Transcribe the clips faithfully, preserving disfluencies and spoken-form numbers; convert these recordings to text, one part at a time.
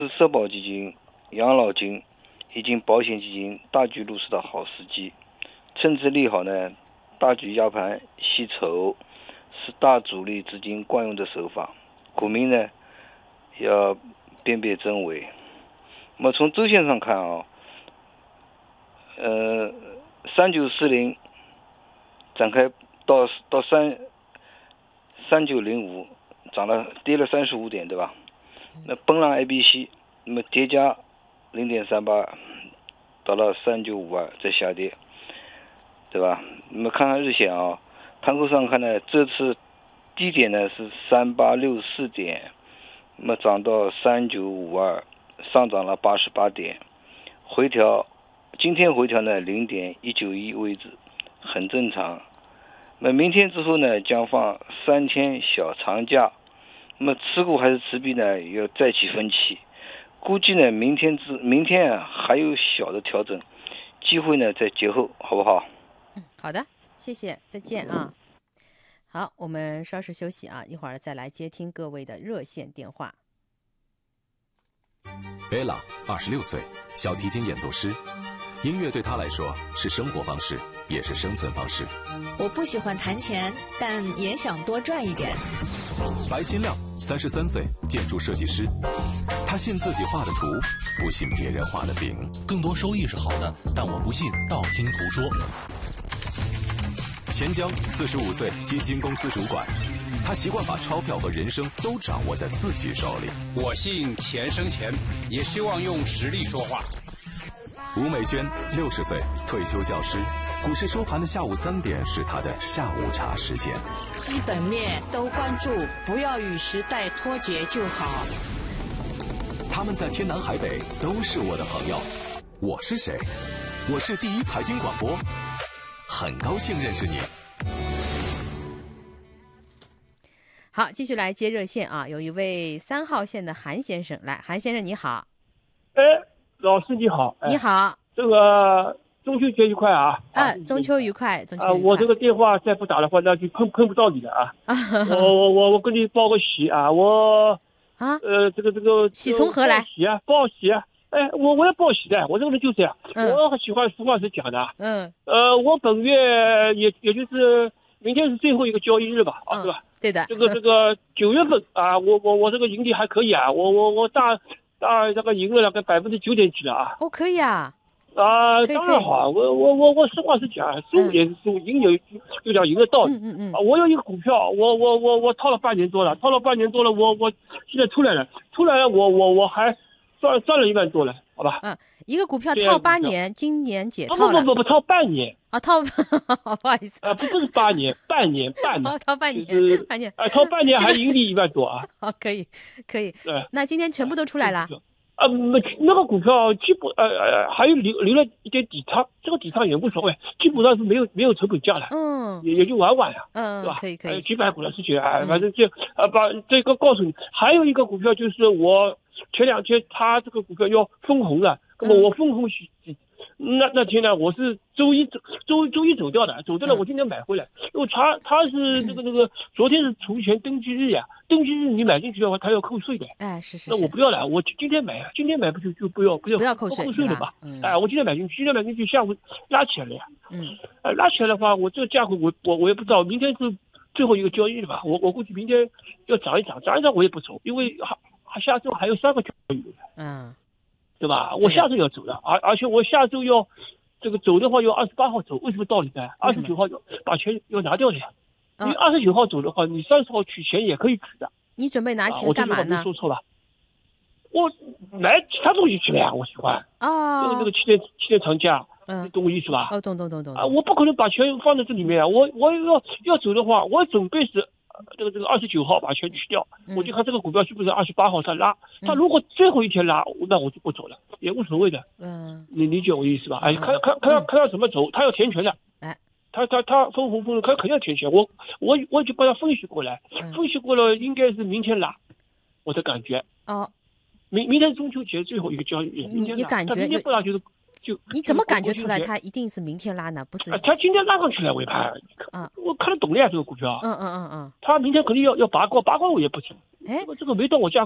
社保基金、养老金以及保险基金大举入市的好时机。趁此利好呢，大举压盘吸筹是大主力资金惯用的手法，股民呢要辨别真伪。那么从周线上看啊，呃，三九四零展开到到三三九零五涨了跌了三十五点，对吧？那奔浪 A B C 那么叠加零点三八到了三九五二再下跌，对吧？那么看看日线啊，盘口上看呢，这次低点呢是三八六四点，那么涨到三九五二，上涨了八十八点，回调，今天回调呢零点一九一位置，很正常。那么明天之后呢，将放三天小长假，那么持股还是持币呢，要再起分歧。估计呢，明天之明天啊还有小的调整，机会呢在节后，好不好？ 嗯，好的，谢谢，再见啊。好，我们稍事休息啊，一会儿再来接听各位的热线电话。 贝拉二十六岁，小提琴演奏师。音乐对他来说是生活方式，也是生存方式。 我不喜欢弹钱，但也想多赚一点。 白新亮，三十三岁，建筑设计师。他信自己画的图，不信别人画的饼。 更多收益是好的，但我不信道听途说。 钱江，四十五岁，基金公司主管。他习惯把钞票和人生都掌握在自己手里。 我信钱生钱，也希望用实力说话。 吴美娟，六十岁，退休教师。股市收盘的下午三点是他的下午茶时间。 基本面都关注，不要与时代脱节就好。 他们在天南海北都是我的朋友。我是谁？我是第一财经广播，很高兴认识你。 好，继续来接热线啊，有一位三号线的韩先生，来，韩先生你好。 哎，老师你好。 你好。 这个中秋节愉快啊！ 啊，中秋愉快，中秋愉快。 啊， 我这个电话再不打的话，那就碰碰不到你了啊！我我我我跟你报个喜啊！我啊， 呃，这个这个喜从何来？ 喜啊，报喜啊！哎，我我要报喜的，我这个人就这样， 嗯、 我喜欢实话实讲的。 嗯。 呃，我本月也也就是明天是最后一个交易日吧，啊， 嗯、 对吧？ 对的。 这个这个九月份啊，我我我这个盈利还可以啊，我我我大大这个赢了大概百分之九点几了啊。 哦，可以啊。 啊，当然好，我我我我实话实讲，输也是输，赢有有点赢的道理。 嗯嗯嗯。 啊，我有一个股票，我我我我套了半年多了，套了半年多了，我我现在出来了，出来了，我我我还赚赚了一万多了，好吧？ 嗯，一个股票套八年，今年解套了。 不不不不，套半年。 啊，套，不好意思。 啊，不不是八年，半年半年。 哦，套半年，半年。 啊，套半年还盈利一万多啊。 好，可以可以。 对。 那今天全部都出来了。 呃，没那个股票基本呃呃还有留留了一点底仓，这个底仓也无所谓，基本上是没有没有成本价的， 嗯， 也也就玩玩了， 嗯， 对吧？ 可以可以， 还有几百股的事情啊，反正就呃把这个告诉你，还有一个股票就是我前两天它这个股票要分红了，那么我分红是。那那天呢，我是周一走周周一走掉的，走掉了，我今天买回来，因为他他是那个那个昨天是除权登记日呀，登记日你买进去的话，他要扣税的。 哎，是是。 那我不要了，我今天买，今天买不就就不要不要不要扣税扣税了吧？ 嗯。 哎，我今天买进去，今天买进去，下午拉起来了呀。 嗯。 呃，拉起来的话，我这个价格我我我也不知道，明天是最后一个交易日吧？我我估计明天要涨一涨，涨一涨我也不走，因为还还下周还有三个交易日。 嗯。 对吧？我下周要走的，而而且我下周要这个走的话，要二十八号走。为什么道理呢？二十九号要把钱要拿掉的呀。 嗯、 你二十九号走的话，你三十号取钱也可以取的。 你准备拿钱干嘛呢？ 啊、我这句话没说错吧？我买其他东西去了呀，我喜欢。 啊。 这个这个七天七天长假， 嗯， 你懂我意思吧？ 哦，懂懂懂懂。 啊，我不可能把钱放在这里面啊！我我要要走的话，我准备是。这个这个二十九号把钱取掉， 嗯、 我就看这个股票是不是二十八号再拉。他、嗯、如果最后一天拉，那我就不走了，也无所谓的。 嗯， 你理解我意思吧？哎，看看看他看他怎么走，他要填权的。 哎， 他他他分红分红，他肯定要填权。我我我已经帮他分析过来， 嗯、 分析过了，应该是明天拉，我的感觉。 哦， 明明天中秋节最后一个交易日，明天你感觉明天不拉就是。就你怎么感觉出来它一定是明天拉呢？不是？ 啊，他今天拉上去了尾盘， 啊， 我看得懂了呀，这个股票。 嗯嗯嗯嗯。 他明天肯定要要拔高，拔高我也不行。 哎， 这个这个没到我价格，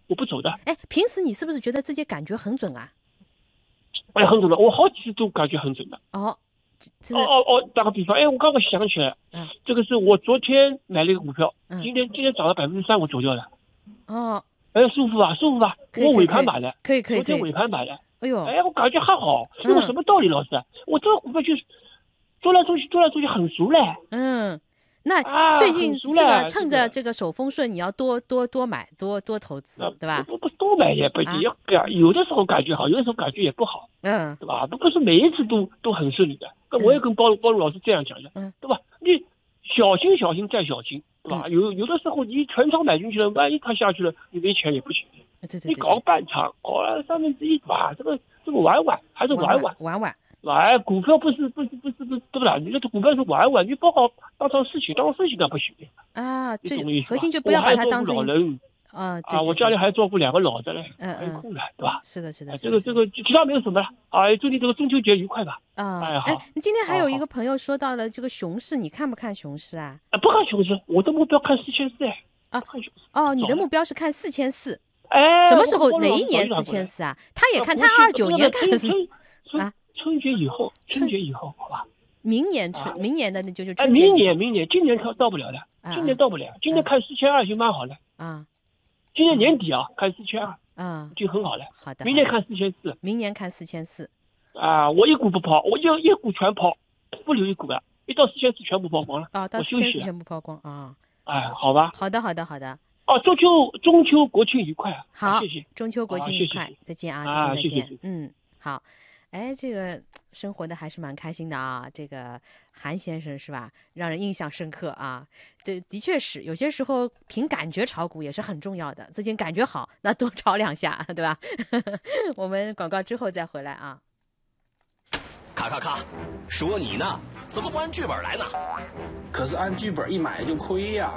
我不走的。 哎，平时你是不是觉得自己感觉很准啊？ 哎，很准的，我好几次都感觉很准的。 哦， 哦哦哦，打个比方，哎，我刚刚想起来， 嗯， 这个是我昨天买了一个股票， 嗯， 今天今天涨了百分之三，我走掉了。 哦， 哎，舒服吧，舒服吧，我尾盘买的， 可以可以， 昨天尾盘买的。 哎呦， 哎，我感觉还好，因为什么道理，老师？我这个股票就是做来做去，做来做去很熟嘞。 嗯。那啊， 最近这个趁着这个手风顺，你要多多多买，多多投资，对吧？ 不不多买也不也要，有的时候感觉好，有的时候感觉也不好， 嗯， 对吧？不是每一次都都很顺利的。那我也跟包包罗老师这样讲的， 嗯， 对吧？你小心小心再小心，对吧？有有的时候你全仓买进去了，万一它下去了，你没钱也不行。 对对， 你搞半场，搞了三分之一，对吧？这个这个玩玩还是玩玩玩玩。 哎，股票不是不是不是不是对不啦？你这股票是玩玩，你不好当成事情，当事情那不行啊。最核心就不要把它当成老人啊啊！我家里还照顾两个老的嘞， 嗯嗯， 还有空了，对吧？ 是的，是的。 这个这个其他没有什么了啊！祝你这个中秋节愉快吧。 啊， 哎好。 你今天还有一个朋友说到了这个熊市，你看不看熊市啊？ 啊，不看熊市，我的目标看四千四哎。 啊，哦，你的目标是看四千四。 哎， 什么时候哪一年四千四啊？他也看，他二九年看的是啊。春节以后，春节以后，好吧。 明年春，明年的那就是春节。哎，明年，明年，今年看到不了的，今年到不了，今年看四千二就蛮好了。 啊， 今年年底啊，看四千二， 啊， 就很好了。 好的。 明年看四千四。 明年看四千四。 啊，我一股不抛，我一一股全抛，不留一股啊，一到四千四全部抛光了。 啊，到四千四全部抛光啊。 哎，好吧。 好的，好的，好的。 哦，中秋中秋国庆愉快啊！ 好， 谢谢。 中秋国庆愉快，再见啊，再见，再见。嗯，好。哎，这个生活的还是蛮开心的啊！这个韩先生是吧，让人印象深刻啊。这的确是有些时候凭感觉炒股也是很重要的。最近感觉好，那多炒两下，对吧？我们广告之后再回来啊。 咔咔咔，说你呢，怎么不按剧本来呢？ 可是按剧本一买就亏呀。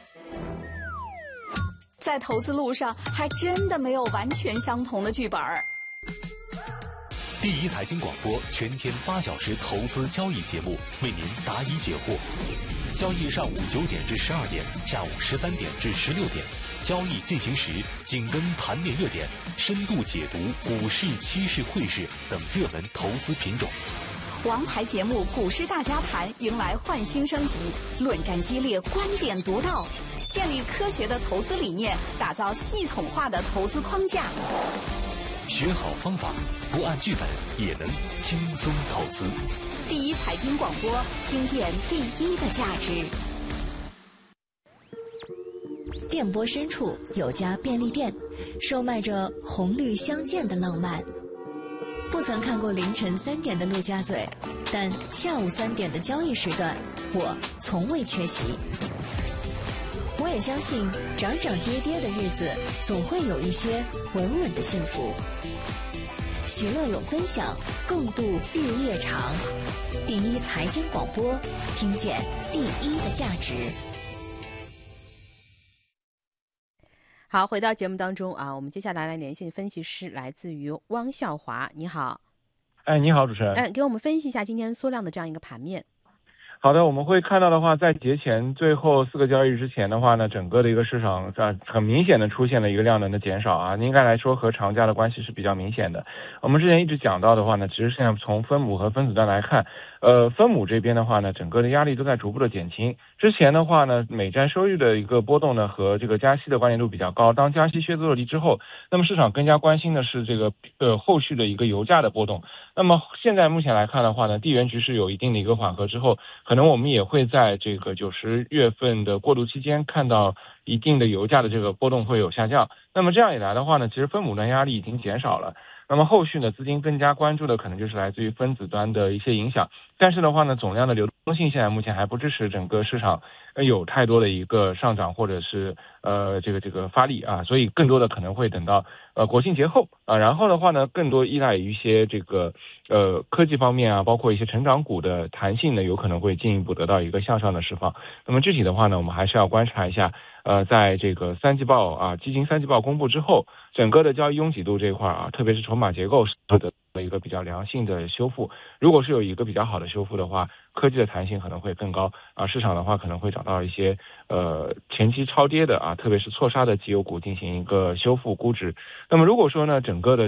在投资路上，还真的没有完全相同的剧本。 第一财经广播全天八小时投资交易节目，为您答疑解惑。交易上午九点至十二点，下午十三点至十六点。交易进行时，紧跟盘面热点，深度解读股市、期市、汇市等热门投资品种。 王牌节目《股市大家谈》迎来焕新升级，论战激烈，观点独到，建立科学的投资理念，打造系统化的投资框架。 学好方法，不按剧本也能轻松投资。 第一财经广播，听见第一的价值。电波深处有家便利店，售卖着红绿相间的浪漫。不曾看过凌晨三点的陆家嘴，但下午三点的交易时段，我从未缺席。我也相信，涨涨跌跌的日子，总会有一些稳稳的幸福。喜乐有分享，共度日夜长。第一财经广播，听见第一的价值。 好，回到节目当中啊，我们接下来来连线分析师，来自于汪孝华，你好。 哎，你好，主持人。 哎，给我们分析一下今天缩量的这样一个盘面。 好的，我们会看到的话，在节前最后四个交易日之前的话呢，整个的一个市场在很明显的出现了一个量能的减少啊，应该来说和长假的关系是比较明显的。我们之前一直讲到的话呢，其实现在从分母和分子端来看，呃，分母这边的话呢，整个的压力都在逐步的减轻。之前的话呢，美债收益的一个波动呢和这个加息的关联度比较高，当加息靴子落地之后，那么市场更加关心的是这个呃后续的一个油价的波动。那么现在目前来看的话呢，地缘局势有一定的一个缓和之后，可能我们也会在这个九十月份的过渡期间看到一定的油价的这个波动会有下降。那么这样一来的话呢，其实分母端压力已经减少了。那么后续呢，资金更加关注的可能就是来自于分子端的一些影响。但是的话呢，总量的流动性现在目前还不支持整个市场有太多的一个上涨或者是呃这个这个发力啊，所以更多的可能会等到呃国庆节后啊，然后的话呢，更多依赖于一些这个呃科技方面啊，包括一些成长股的弹性呢，有可能会进一步得到一个向上的释放。那么具体的话呢，我们还是要观察一下，呃，在这个三季报啊，基金三季报公布之后，整个的交易拥挤度这一块啊，特别是筹码结构的一个比较良性的修复。如果是有一个比较好的修复的话，科技的弹性可能会更高啊，市场的话可能会找到一些呃前期超跌的啊，特别是错杀的绩优股进行一个修复估值。那么如果说呢，整个的